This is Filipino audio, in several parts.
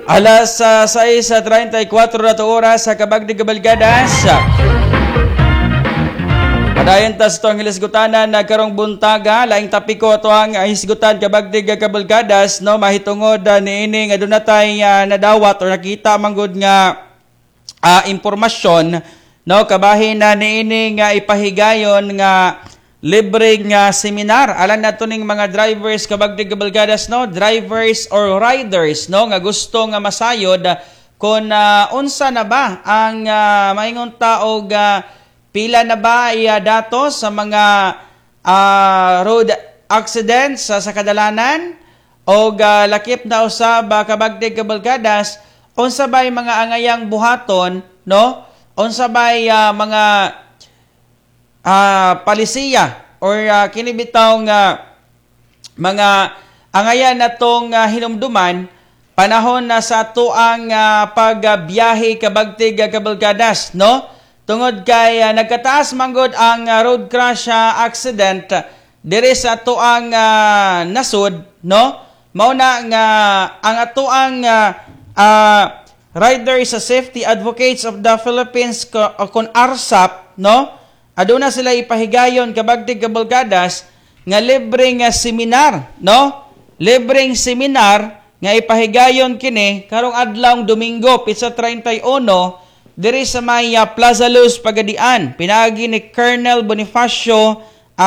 Alas 6:34 na oras sa Kabagdig Kabalgadas. Padayon ta sa itong hilisgutanan na karong buntaga. Laing tapiko ito ang hisgutan Kabagdig Kabalgadas. No? Mahitungod niini nga doon natay nadawat o nakita manggod nga impormasyon. No? Kabahin na niini nga ipahigayon nga libre nga seminar. Alam na ito ning mga drivers Kabagdig Kabalgadas, no? Drivers or riders, no? Nga gusto nga masayod kung unsa na ba ang maingon tao pila na ba dato sa mga road accidents sa kadalanan o lakip na usab Kabagdig Kabalgadas, unsa ba mga angayang buhaton, no? Unsa ba mga palisiya or kinibitaw nga mga angayan natong hinumduman panahon na sa tuang pagbiyahe Kabagdig Kabalgadas, no? Tungod kay nagkataas manggod ang road crash accident diri sa tuang nasud, no? Mao na nga ang atuang Riders Safety Advocates of the Philippines kon ARSAP, no? Aduna sila ipahigayon Kabagdig Kabalgadas nga libreng seminar, no? Libreng seminar nga ipahigayon kini karong adlawng Domingo pitsa 31 diri sa may Plaza Luz Pagadian. Pinaagi ni Colonel Bonifacio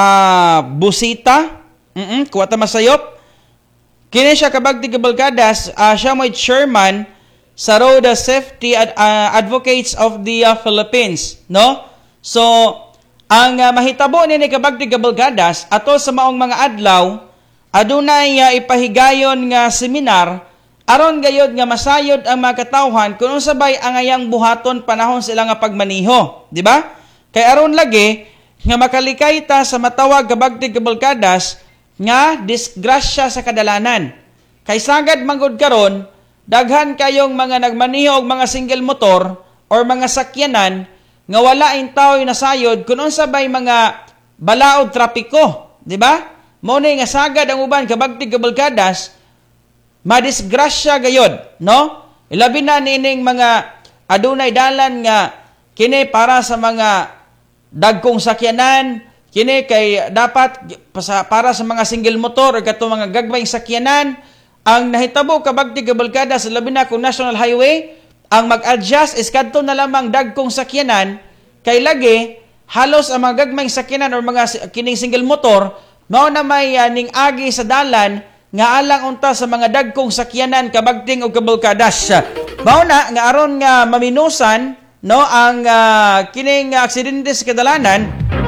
Busita. Kuwata masayop. Kini siya Kabagdig Kabalgadas, siya mo'y chairman sa Road Safety Advocates of the Philippines, no? So ang mahitabo ni Kabagdig Kabalgadas ato sa maong mga adlaw adunay ipahigayon nga seminar aron gayod nga masayod ang mga katawhan kung sabay angayang buhaton panahon sila nga pagmaniho, di ba? Kay aron lagi nga makalikay ta sa matawag Kabagdig Kabalgadas nga disgrasya sa kadalanan. Kay sagad manggod karon daghan kayong mga nagmaniho og mga single motor or mga sakyanan nga wala in tao'y nasayod kung unsa bay mga balaod trapiko, di ba? Mo ni nga sagad ang uban Kabagdig Kabalgadas madisgrasya gayod, no? Ilabi na nining mga adunay dalan nga kini para sa mga dagkong sakyanan, kini kay dapat para sa mga single motor o katong mga gagmayng sakyanan. Ang nahitabo Kabagdig Kabalgadas labi na kung national highway ang mag-adjust is kadto na lamang dagkong sakyanan kay lagi halos ang mga gagmayng sakyanan or mga kining single motor mao na may ning agi sa dalan nga alang unta sa mga dagkong sakyanan Kabagdig o Kabalgadas. Mao na nga aron nga maminusan, no, ang kining aksidente sa kadalanan,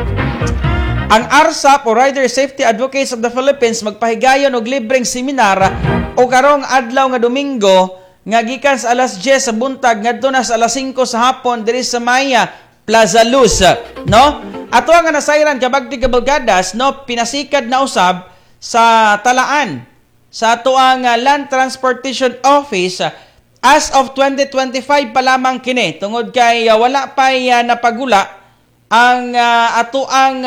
ang ARSAP o Rider Safety Advocates of the Philippines magpahigayon og libreng seminar o karong adlaw nga Domingo nga gikan sa alas 10 sa buntag ngadto na sa alas 5 sa hapon diri sa Maya Plaza Luz, no? Ato nga nasayran Kabagdig Kabalgadas, no, pinasikad na usab sa talaan sa ato ang Land Transportation Office as of 2025 pa lamang kini tungod kay wala pa napagula ang ato ang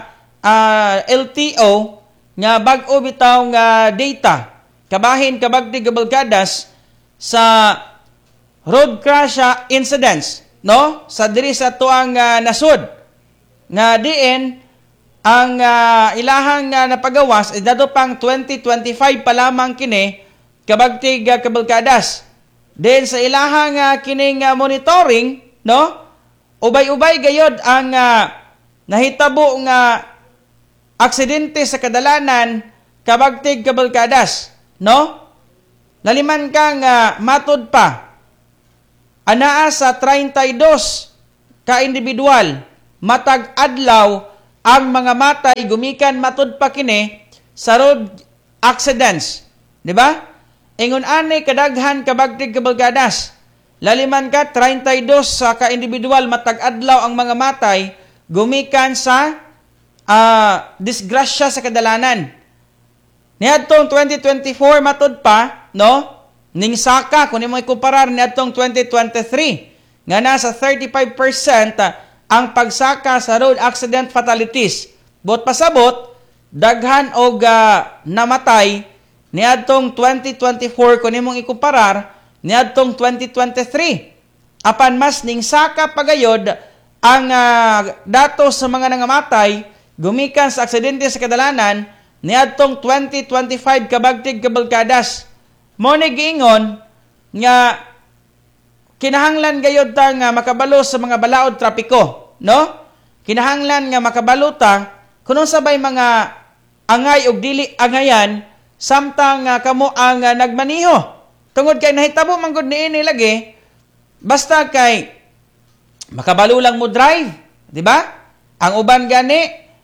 LTO nga bag-o bitaw nga data kabahin Kabagdig Kabalgadas sa road crash incidents, no? Sa diri sa tuang nasud nga diin ang ilahang napagawas dado pang 2025 pa lamang kini Kabagdig Kabalgadas. Then sa ilahang kining monitoring, no? Ubay-ubay gayod ang nahitabo nga aksidente sa kadalanan Kabagdig Kabalgadas, no? Naliman kang matod pa, anaa sa 32 ka individual, matag adlaw ang mga matay gumikan matod pa kini sa road accidents. Di ba? Ingon ani kadaghan Kabagdig Kabalgadas, laliman ka 32 sa ka individual matag adlaw ang mga matay gumikan sa disgrasya sa kadalanan. Niadtong 2024 matod pa, no? Ning saka kun imo ikumparar niadtong 2023 nga nasa 35% ang pagsaka sa road accident fatalities. Bot pasabot daghan og namatay niadtong 2024 kun imong ikumparar niadtong 2023. Apan mas ning saka pagayod ang datos sa mga nangamatay gumikan sa aksidente sa kadalanan niadtong 2025 kabagtig kabalkadas. Mo ni giingon nga kinahanglan gayud ta nga makabalo sa mga balaod trapiko, no? Kinahanglan nga makabalo ta kuno sabay mga angay ug dili angayan samtang kamo ang nagmaniho. Tungod kay nahitabo man gud niini lagi basta kay makabalo lang mo drive, di ba? Ang uban gani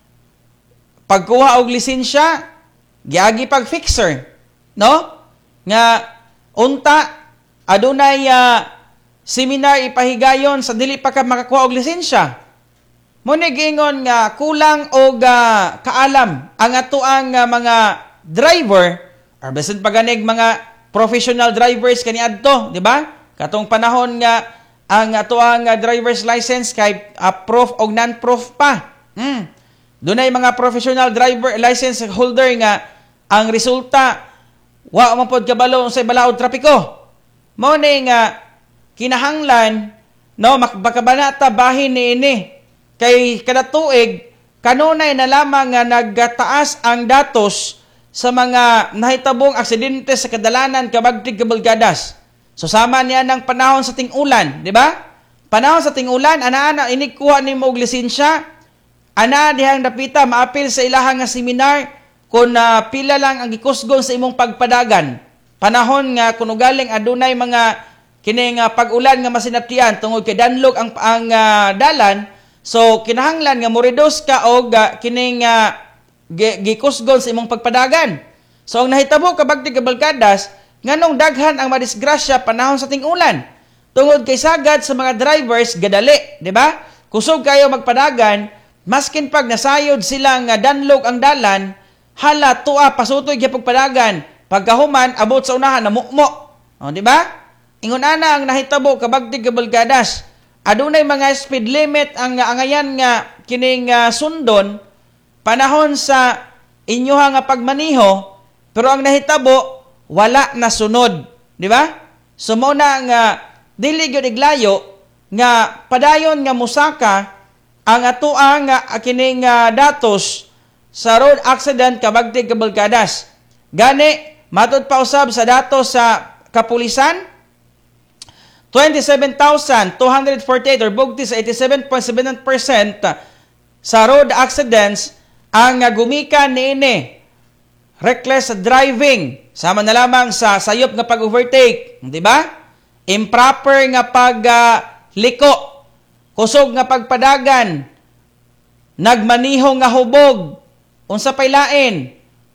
pagkuha og lisensya giagi pag fixer, no? Nga unta adunay seminar ipahigayon sa dili pa ka makakuha og lisensya. Mo ni giingon nga kulang og kaalam ang atoang mga driver or bisan pa ganig mga professional drivers kaniadto, di ba? Katong panahon nga ang atoang driver's license kay proof og non-proof pa. Dunay mga professional driver license holder nga ang resulta wa man pod kabalo sa balaod trapiko. Mao ni nga kinahanglan no makabakabanata bahin niini kay kada tuig kanunay na lamang nga nagtaas ang datos sa mga nahitabong aksidente sa kadalanan kabagtig kabalgadas. So sama niya ng panahon sa ting-ulan, di ba? Panahon sa ting-ulan ana inikuha nimo og lisensya, ana dihang dapita maapil sa ilahang nga seminar kung pila lang ang gikusgon sa imong pagpadagan. Panahon nga kuno galing adunay mga kining pag-ulan nga masinatian tungod kay danlog ang dalan, so kinahanglan nga moredos ka og kining gikusgon sa imong pagpadagan. So ang nahitabo kabagtig kabalkadas nganong daghan ang madisgrasya panahon sa ting-ulan. Tungod kay sagad sa mga drivers gadali, di ba? Kusog kayo magpadagan, maskin pag nasayod silang danlog ang dalan, hala tuwa pasutoy gyud pagpadagan. Pagkahuman abot sa unahan namukmo. O di ba? Ingon ana ang nahitabo kabagtig kabalkadas. Adunay mga speed limit ang angayan nga kining sundon panahon sa inyoha nga pagmaniho, pero ang nahitabo wala na sunod, di ba? So mo na nga dili gyud iglayo nga padayon nga musaka ang atoang kining datos sa road accident kabagtig kabalkadas. Gani matud pa usab sa datos sa kapulisan 27,248 or bugti sa 87.7% sa road accidents ang gumikan niini reckless driving, sama na lamang sa sayop nga pag-overtake, di ba? Improper nga pagliko, kusog nga pagpadagan, nagmaniho nga hubog, unsa pay lain,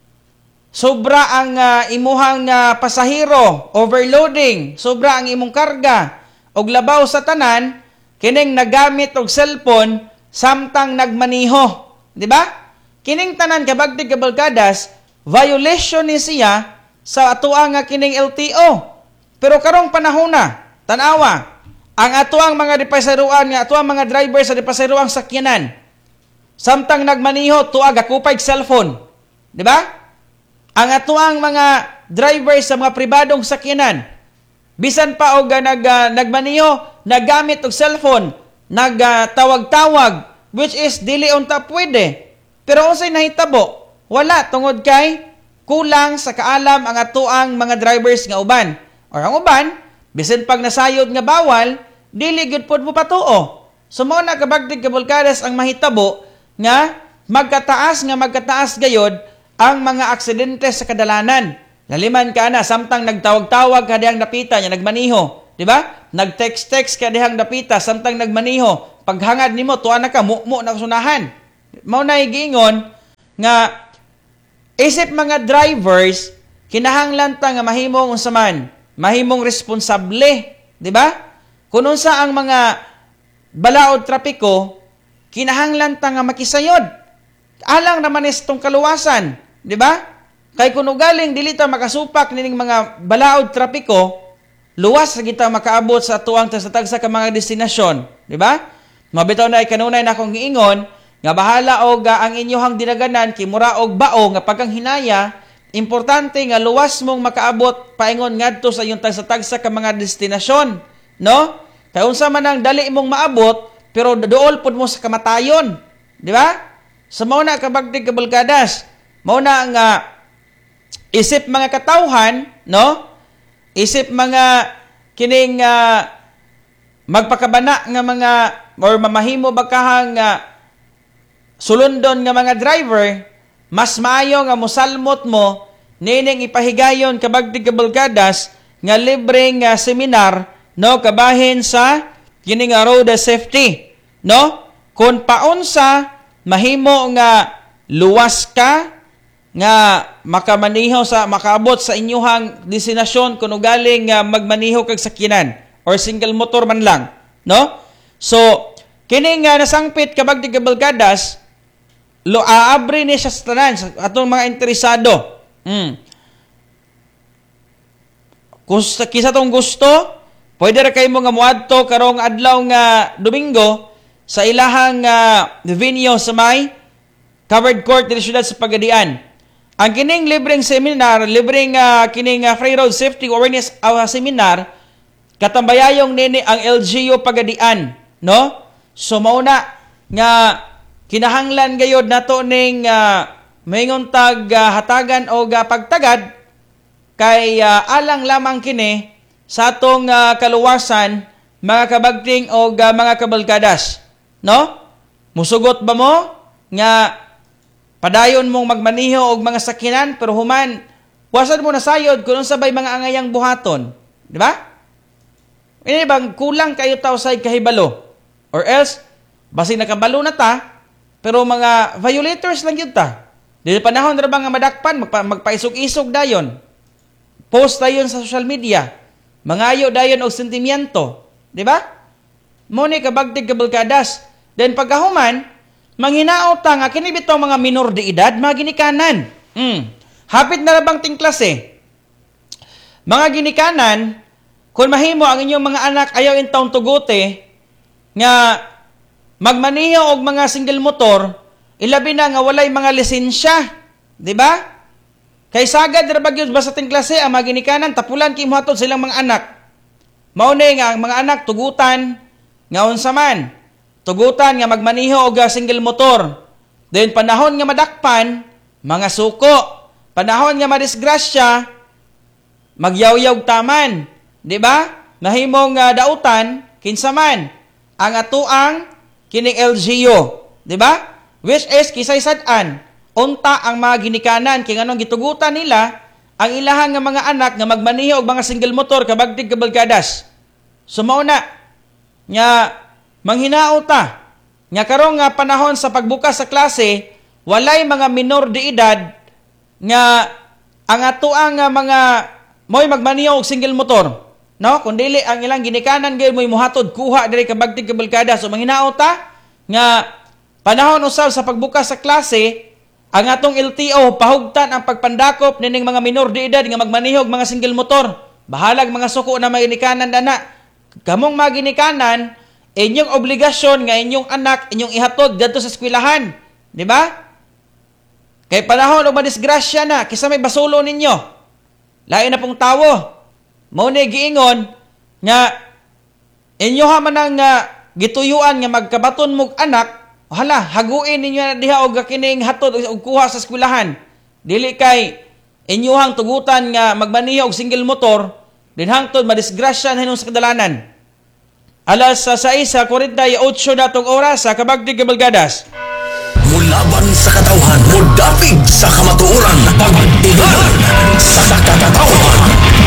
sobra ang imuhang pasahero, overloading, sobra ang imong karga, og labaw sa tanan, kining nagamit og cellphone samtang nagmaniho, di ba? Kining tanan kabagtig kabalkadas, violation ni siya sa atuang kining LTO. Pero karong panahon na, tanawa, ang atuang mga depaseruan nga atuang mga driver sa depaseruang sakyanan, samtang nagmaniho tuag akupay cellphone, di ba? Ang atuang mga driver sa mga pribadong sakyanan, bisan pa og nagmaniho, nagamit og cellphone, nagtawag-tawag, which is dili unta pwede. Pero unsay nahitabo? Wala tungod kay kulang sa kaalam ang atuang mga drivers nga uban. Or ang uban, bisan pag nasayod nga bawal, dili gyud pod mo patuo. So mao na kabagtig kabalkadas ang mahitabo nga magkataas gayod ang mga aksidente sa kadalanan. Laliman ka na samtang nagtawag-tawag ka dihang napita nya nagmaniho, di ba? Nag-text ka dihang napita samtang nagmaniho, paghangad nimo tuwa na ka mumo na sunahan. Mao na giingon nga isip mga drivers kinahanglan ta nga mahimong unsa man, mahimong responsable, di ba? Kun unsa ang mga balaod trapiko, kinahanglan ta nga makisayod. Alang naman istong kaluwasan, di ba? Kay kuno galing dili ta makasupak nining mga balaod trapiko, luwas ra kita makaabot sa tuang tagsa ka mga destinasyon, di ba? Mabitaw na kanunay na akong giingon nga bahala og ang inyohang dinaganan kimura og bao nga pagkang hinaya importante nga luwas mong makaabot paingon ngadto sa iyong tagsa-tagsa ka mga destinasyon, no? Kay unsa man ang dali mong maabot, pero dool pud mo sa kamatayon, di ba? Sa mao na kabagtig kabalkadas, mao na nga isip mga katawhan, no? Isip mga kining magpakabana nga mga or mamahimo bagkahang sulundon nga mga driver, mas maayo nga mosalmot mo nining ipahigayon kabagtig kabalkadas nga libreng seminar, no, kabahin sa kining road safety, no? Kung paunsa mahimo nga luwas ka nga makamaniho sa makaabot sa inyuhang destinasyon kuno galing magmaniho kag sakyanan or single motor man lang, no? So kining nasangpit kabagtig kabalkadas aabri ni siya sa tanan sa atong mga interesado. Kisa tong gusto, pwede ra kay mo nga muadto karong adlaw nga Domingo sa ilahang venue sa may covered court dili siyudad sa Pagadian. Ang kining libreng seminar, libreng kining free road safety awareness seminar, katambayayong nini ang LGU Pagadian, no? So mauna nga kinahanglan gayod nato ning mayngon tag hatagan o pagtagad kay alang lamang kini sa atong kaluwasan mga kabagting o mga kabalkadas, no? Musugot ba mo nga padayon mong magmaniho og mga sakyanan pero human wasan mo na sayod kung sabay mga angayang buhaton, di ba? Ini bang kulang kayo tao sa kahibalo or else basi nakabalo na ta pero mga violators lang yun ta. Dili panahon ra ba nga madakpan, magpaisog-isog dayon. Post dayon sa social media. Mangayo dayon og sentimiento, di ba? Mo ni kabagtig kabalkadas. Then pagkahuman, manghinaot ta nga kini bitaw mga minor de edad, mga ginikanan. Hapit na ra bang ting klase. Mga ginikanan, kung mahimo ang inyong mga anak ayaw intawng tugote nga magmaniho og mga single motor, ilabi na nga walay mga lisensya, di ba? Kay sagad ra bagyod ba sa ting klase ang mga ginikanan tapulan kay mohatod silang mga anak. Mao ni nga ang mga anak tugutan nga unsa man, tugutan nga magmaniho og single motor. Then panahon nga madakpan, mga suko. Panahon nga madisgrasya, magyaw-yaw taman, di ba? Nahimong dautan kinsa man ang atuang kining LGU, di ba? Which is kisay sad-an, unta ang mga ginikanan kay nganong gitugutan nila ang ilahang nga mga anak nga magmaniho og mga single motor kabagtig kabalkadas. So mao na nga manghinaot ta nga karong nga panahon sa pagbukas sa klase walay mga minor de edad nga ang atuang mga moy magmaniho og single motor. No, kun dili ang ilang ginikanan gyud moy muhatod kuha diri kabagtig kabalkada. So manghinaot ta nga panahon usab sa pagbukas sa klase ang atong LTO pahugtan ang pagpandakop nining mga minor de edad nga magmanihog mga single motor. Bahalag mga suko na may ginikanan dana. Kamong mga ginikanan, inyong obligasyon nga inyong anak inyong ihatod dadto sa eskwelahan, di ba? Kay panahon og madisgrasya na kisa may basulo ninyo. Lain na pong tawo. Mao ni giingon nga inyo ha man ang gituyuan nga magkabaton mog anak, hala haguin ninyo na diha og kining hatod og kuha sa eskwelahan. Dili kay inyohang tugutan nga magmaniho og single motor din hangtod madisgrasya na sa kadalanan. Alas sa 6:48 datong oras sa kabagtig kabalgadas. Mulaban sa katawhan, mudapig sa kamatuoran, pagtigan sa katawhan.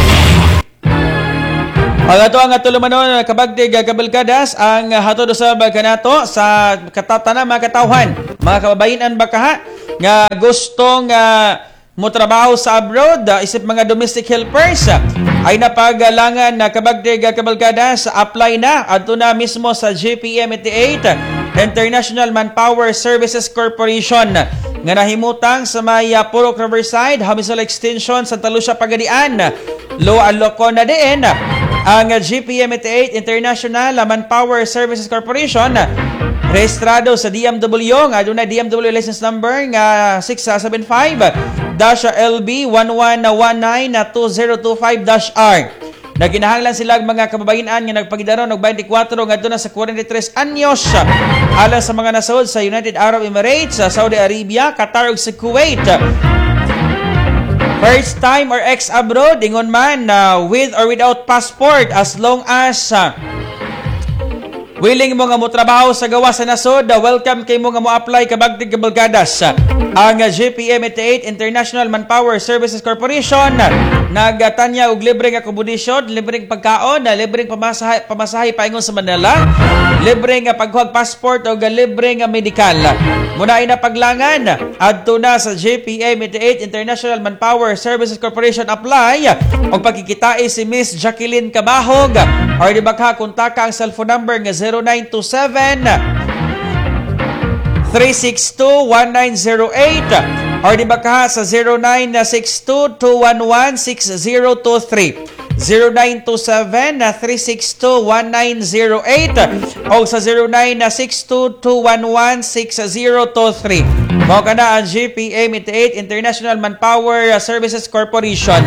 Pagato ang atulumanon kabagtig kabalgadas ang hatod usab kanato sa katatana mga katawhan. Mga kababayan bakaha nga gustong mo trabaho sa abroad, isip mga domestic helpers ay napagalangan na kabagtig kabalgadas apply na adto na mismo sa GPM 88 International Manpower Services Corporation nga nahimutang sa may Purok Riverside, Hamisol Extension, Santa Lucia, Pagadian. Alocon na din ang GPM 88 International Manpower Services Corporation rehistrado sa DMW nga adunay DMW license number nga 675 LB1119-2025-R. Naginahanglan sila mga kababayan nga nagpagidaron og 24 ngadto na sa 43 anyos alang sa mga nasud sa United Arab Emirates, sa Saudi Arabia, Qatar ug sa Kuwait. First time or ex-abroad, ingon man with or without passport, as long as willing mo nga mo trabaho sa gawa sa nasod, welcome kay mo nga mo apply kabagtig kabalgadas. Ang GPM 88 International Manpower Services Corporation nagtanya og libreng akomodasyon, libreng pagkaon, libreng pamasahe paingon sa Manila, libreng paghuwag passport o libreng medical. Muna ina paglangan adto na sa GPM 88 International Manpower Services Corporation apply og pagkikitai si Miss Jacqueline Cabahog, or di ba ka kontaka ang cellphone number nga 0927-362-1908, or di ba ka sa 0962-211-6023, 0927-362-1908 o sa 0962-211-6023. Mao kana ang GPM 88 International Manpower Services Corporation.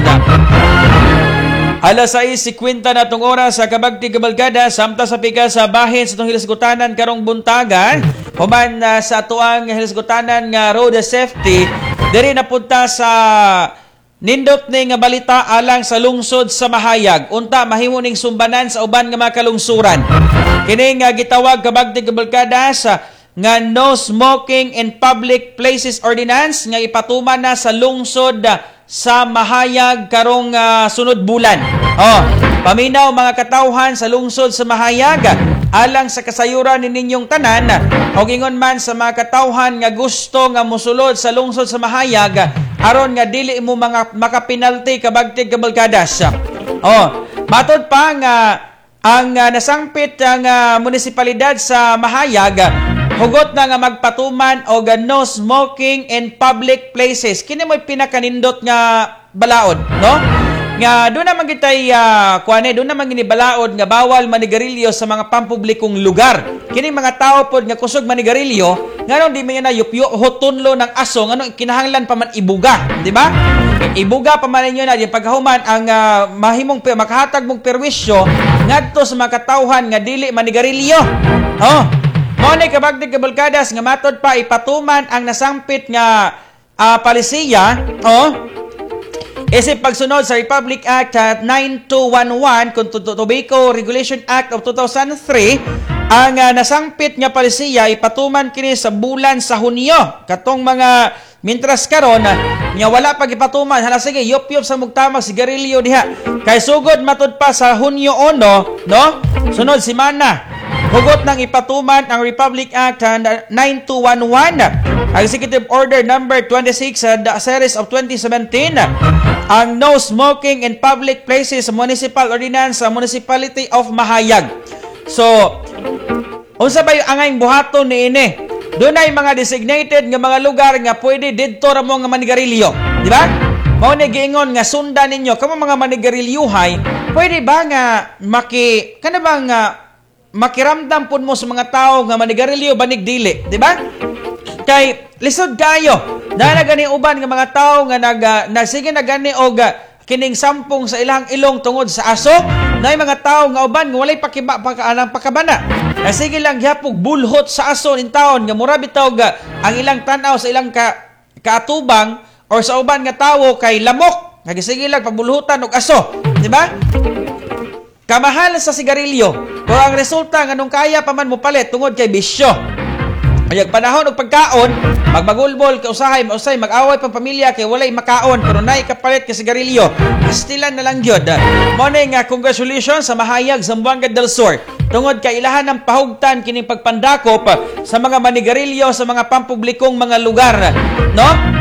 Alas 6:50 na itong oras sa kabagti kabalgada, samta sa pika sa bahin sa itong hilasgutanan karong buntagan, human sa atuang hilasgutanan nga road safety, diri napunta sa nindot ni nga balita alang sa lungsod sa Mahayag. Unta mahimo ning sumbanan sa uban nga mga kalungsuran. Kini nga gitawag kabagti kabalgada sa nga no smoking in public places ordinance nga ipatuman na sa lungsod sa Mahayag karong sunod bulan. Paminaw mga katawhan sa lungsod sa Mahayag alang sa kasayuran ni ninyong tanan, o ingon man sa mga katawhan nga gusto nga mosulod sa lungsod sa Mahayag aron nga dili mo mga makapinalti kabagtig kabalgadas. Matod pa nga ang nasangpit ang munisipalidad sa Mahayag, hugot na nga magpatuman o no smoking in public places. Kini mo'y pinakanindot nga balaod, no? Nga doon naman kitay doon naman ginibalaod nga bawal manigarilyo sa mga pampublikong lugar. Kini mga tao pod nga kusog manigarilyo, ngano di man na yupyo hotunlo ng aso, ngano kinahanglan pa man ibuga, di ba? Ibuga pa man ninyo na yung paghuman ang mahimong makahatag mong perwisyo ngadto sa mga katawhan nga dili manigarilyo. Monay kabagdig kabalgadas nga matod pa ipatuman ang nasampit nga palisiya isip pagsunod sa Republic Act 9211 kung Tobacco Regulation Act of 2003. Ang nasangpit nga palisiya ipatuman kini sa bulan sa Hunyo. Katong mga mintras karon nga wala pag ipatuman, hala sige yop-yop sa mugtamag sigarilyo diha. Kay sugod matud pa sa Hunyo 1, no? Sunod semana hugot nang ipatuman ang Republic Act 9211, Executive Order number 26 series of 2017, ang no smoking in public places municipal ordinance sa Municipality of Mahayag. So, unsa ba yung angay buhaton ni ini? Doon ay mga designated nga mga lugar nga pwede didto ra mo nga manigarilyo, di ba? Mao ni giingon nga sundan ninyo kamo mga manigarilyuhay, pwede ba nga makiramdam pud mo sa mga tao nga manigarilyo banig dili, di ba? Kay lisod kayo na gani uban nga mga tao nga nagsige na gani og kining sampung sa ilang ilong tungod sa aso, nay mga tao nga uban nga walay pakabana. Sige lang gyapog bulhot sa aso nin taon nga mura bitaw ang ilang tan-aw sa ilang kaatubang or sa uban nga tawo kay lamok. Nagisige lang pabulhutan og aso, di ba? Kamahal sa sigarilyo, kung ang resulta nga nung kaya pa man mo palit tungod kay bisyo. Ayag panahon og pagkaon, magbagulbol ka usay mag-away pang pamilya kay walay makaon pero nay kapalit kay sigarilyo. Istilan na lang gyud. Mo nga congratulations sa Mahayag, Zamboanga del Sur. Tungod kay ilahan ng pahugtan kining pagpandakop sa mga manigarilyo sa mga pampublikong mga lugar, no?